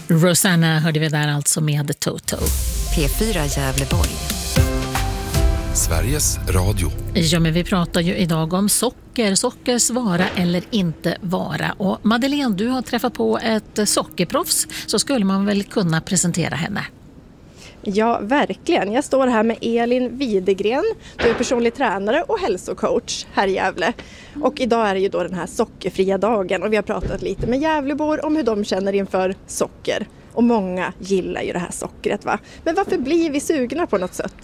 Rosanna hörde vi där alltså med Toto. P4 Gävleborg. Sveriges Radio. Ja, men vi pratar ju idag om sockers vara eller inte vara. Och Madeleine, du har träffat på ett sockerproffs, så skulle man väl kunna presentera henne. Ja, verkligen. Jag står här med Elin Widegren. Du är personlig tränare och hälsocoach här i Gävle. Och idag är det ju då den här sockerfria dagen och vi har pratat lite med Gävlebor om hur de känner inför socker. Och många gillar ju det här sockret, va? Men varför blir vi sugna på något sätt?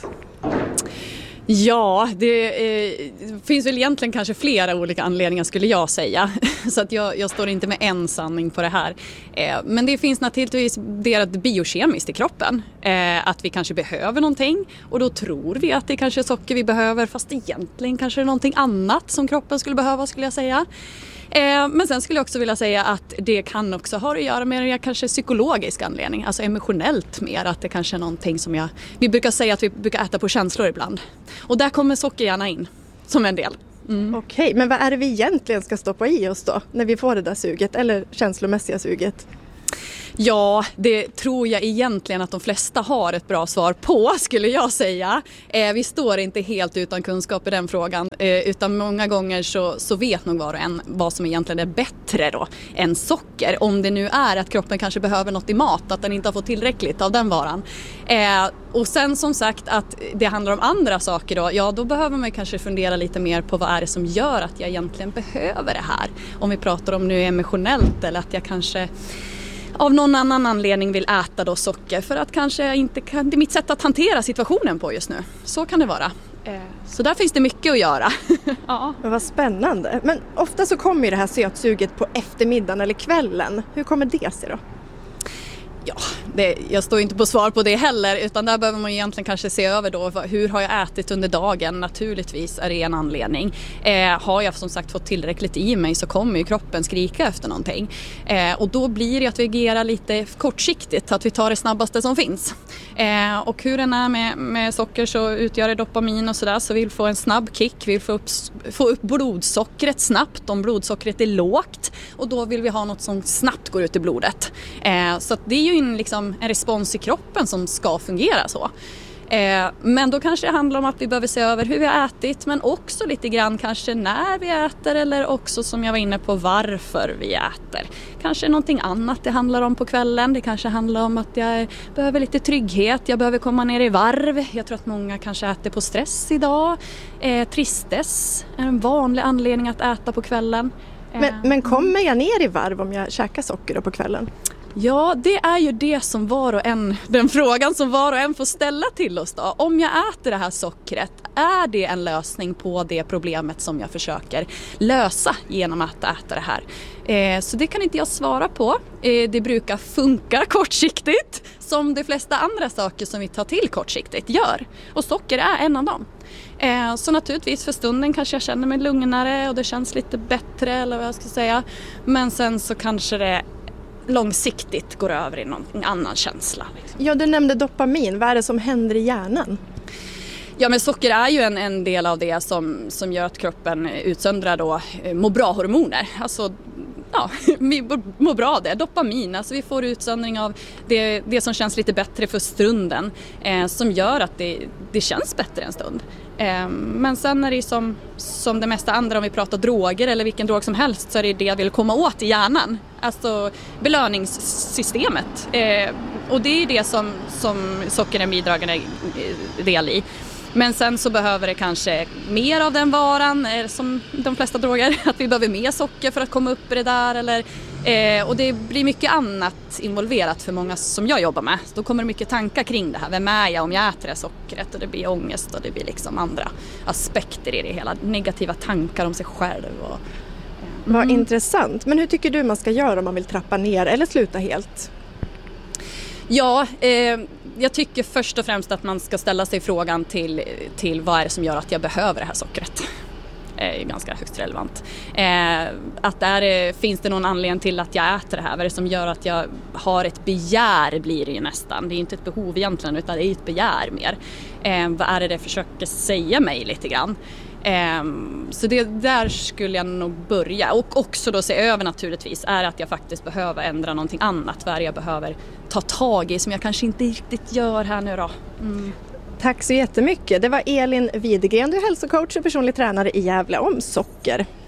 Ja, det finns väl egentligen kanske flera olika anledningar skulle jag säga. Så att jag står inte med en sanning på det här. Men det finns naturligtvis det biokemiskt i kroppen. Att vi kanske behöver någonting och då tror vi att det kanske är socker vi behöver. Fast egentligen kanske det är någonting annat som kroppen skulle behöva, skulle jag säga. Men sen skulle jag också vilja säga att det kan också ha att göra med en kanske psykologisk anledning. Alltså emotionellt mer, att det kanske är någonting som vi brukar säga att vi brukar äta på känslor ibland. Och där kommer socker gärna in som en del. Okej, men vad är det vi egentligen ska stoppa i oss då när vi får det där suget eller känslomässiga suget? Ja, det tror jag egentligen att de flesta har ett bra svar på, skulle jag säga. Vi står inte helt utan kunskap i den frågan, utan många gånger så vet nog var och en vad som egentligen är bättre då än socker. Om det nu är att kroppen kanske behöver något i mat, att den inte har fått tillräckligt av den varan. Och sen som sagt att det handlar om andra saker då, ja då behöver man kanske fundera lite mer på vad är det som gör att jag egentligen behöver det här. Om vi pratar om nu emotionellt eller att jag kanske av någon annan anledning vill äta då socker för att kanske inte kan, det är mitt sätt att hantera situationen på just nu. Så kan det vara. Så där finns det mycket att göra. Ja. Vad spännande. Men ofta så kommer ju det här sötsuget på eftermiddagen eller kvällen. Hur kommer det sig då? Ja, jag står inte på svar på det heller, utan där behöver man egentligen kanske se över då, hur har jag ätit under dagen? Naturligtvis är det en anledning. Har jag som sagt fått tillräckligt i mig så kommer ju kroppen skrika efter någonting. Och då blir det att vi agerar lite kortsiktigt, att vi tar det snabbaste som finns. Och hur den är med socker så utgör det dopamin och sådär, så vi vill få en snabb kick, vi vill få upp blodsockret snabbt om blodsockret är lågt, och då vill vi ha något som snabbt går ut i blodet. Så att det är ju en respons i kroppen som ska fungera så. Men då kanske det handlar om att vi behöver se över hur vi har ätit, men också lite grann kanske när vi äter, eller också som jag var inne på varför vi äter. Kanske någonting annat det handlar om på kvällen. Det kanske handlar om att jag behöver lite trygghet, jag behöver komma ner i varv. Jag tror att många kanske äter på stress idag. Tristess är en vanlig anledning att äta på kvällen. Men kommer jag ner i varv om jag käkar socker då på kvällen? Ja, det är ju det som den frågan som var och en får ställa till oss då. Om jag äter det här sockret, är det en lösning på det problemet som jag försöker lösa genom att äta det här? Så det kan inte jag svara på. Det brukar funka kortsiktigt, som de flesta andra saker som vi tar till kortsiktigt gör. Och socker är en av dem. Så naturligtvis för stunden kanske jag känner mig lugnare och det känns lite bättre, eller vad jag ska säga. Men sen så kanske det långsiktigt går över i någon annan känsla. Liksom. Ja, du nämnde dopamin. Vad är det som händer i hjärnan? Ja, men socker är ju en del av det som gör att kroppen utsöndrar då må bra-hormoner. Alltså, ja, vi mår bra av det. Dopamin, alltså vi får utsöndring av det som känns lite bättre för stunden. Som gör att det känns bättre en stund. Men sen är det som det mesta andra, om vi pratar droger eller vilken drog som helst, så är det jag vill komma åt i hjärnan. Alltså belöningssystemet. Och det är det som socker är en bidragande del i. Men sen så behöver det kanske mer av den varan, som de flesta droger, att vi behöver mer socker för att komma upp i det där. Och det blir mycket annat involverat för många som jag jobbar med. Så då kommer det mycket tankar kring det här. Vem är jag om jag äter det sockret? Och det blir ångest och det blir liksom andra aspekter i det hela. Negativa tankar om sig själv. Vad intressant. Men hur tycker du man ska göra om man vill trappa ner eller sluta helt? Ja, jag tycker först och främst att man ska ställa sig frågan till vad är det som gör att jag behöver det här sockret. är ganska högst relevant. Att finns det någon anledning till att jag äter det här? Vad är det som gör att jag har ett begär, blir det ju nästan. Det är inte ett behov egentligen, utan det är ett begär mer. Vad är det försöker säga mig lite grann? Så det där skulle jag nog börja. Och också då se över naturligtvis är att jag faktiskt behöver ändra någonting annat. Vad jag behöver ta tag i som jag kanske inte riktigt gör här nu då. Tack så jättemycket. Det var Elin Widegren, du är hälsocoach och personlig tränare i Gävle om socker.